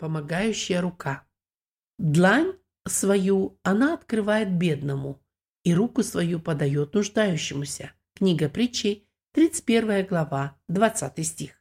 помогающая рука. Длань свою она открывает бедному, и руку свою подает нуждающемуся. Книга Притчей, 31 глава, 20 стих.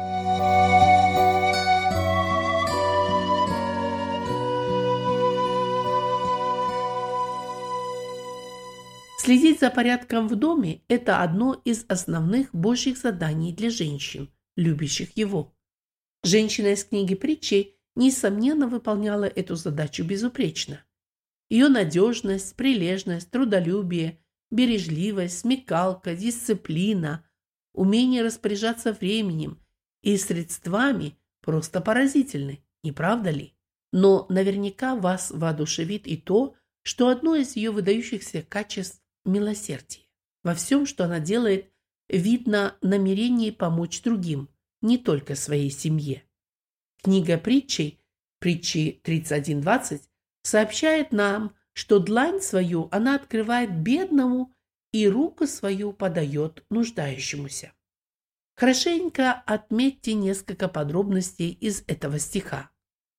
Следить за порядком в доме – это одно из основных Божьих заданий для женщин, любящих Его. Женщина из книги Притчей, несомненно, выполняла эту задачу безупречно. Ее надежность, прилежность, трудолюбие, бережливость, смекалка, дисциплина, умение распоряжаться временем и средствами просто поразительны, не правда ли? Но наверняка вас воодушевит и то, что одно из ее выдающихся качеств – милосердие. Во всем, что она делает, видно намерение помочь другим, не только своей семье. Книга Притчей, Притчи 31:20, сообщает нам, что длань свою она открывает бедному и руку свою подает нуждающемуся. Хорошенько отметьте несколько подробностей из этого стиха.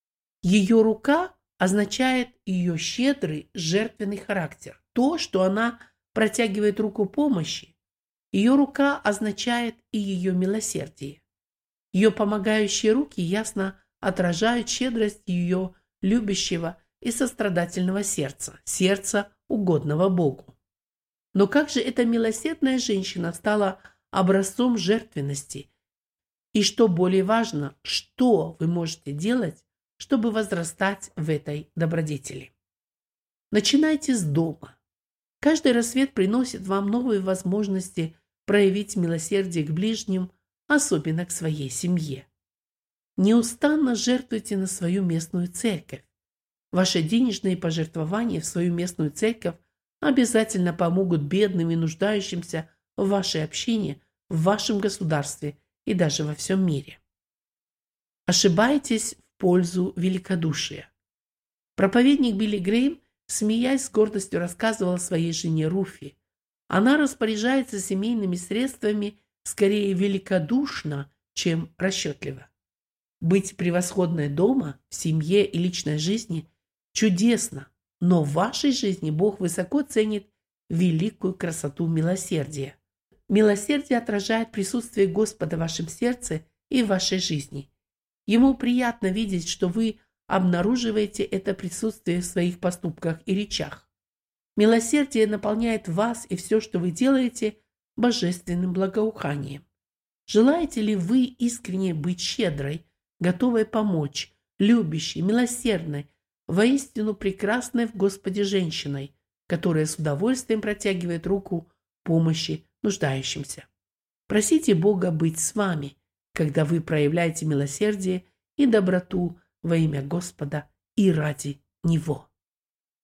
Ее рука означает ее щедрый, жертвенный характер. То, что она протягивает руку помощи. Ее рука означает и ее милосердие. Ее помогающие руки ясно отражают щедрость ее любящего и сострадательного сердца, сердца, угодного Богу. Но как же эта милосердная женщина стала образцом жертвенности? И что более важно, что вы можете делать, чтобы возрастать в этой добродетели? Начинайте с дома. Каждый рассвет приносит вам новые возможности проявить милосердие к ближним, особенно к своей семье. Неустанно жертвуйте на свою местную церковь. Ваши денежные пожертвования в свою местную церковь обязательно помогут бедным и нуждающимся в вашей общине, в вашем государстве и даже во всем мире. Ошибаетесь в пользу великодушия. Проповедник Билли Грэйм, смеясь, с гордостью рассказывал своей жене Руфи. Она распоряжается семейными средствами скорее великодушно, чем расчетливо. Быть превосходной дома, в семье и личной жизни чудесно, но в вашей жизни Бог высоко ценит великую красоту милосердия. Милосердие отражает присутствие Господа в вашем сердце и в вашей жизни. Ему приятно видеть, что вы обнаруживаете это присутствие в своих поступках и речах. Милосердие наполняет вас и все, что вы делаете, божественным благоуханием. Желаете ли вы искренне быть щедрой, готовой помочь, любящей, милосердной, воистину прекрасной в Господе женщиной, которая с удовольствием протягивает руку помощи нуждающимся? Просите Бога быть с вами, когда вы проявляете милосердие и доброту во имя Господа и ради Него.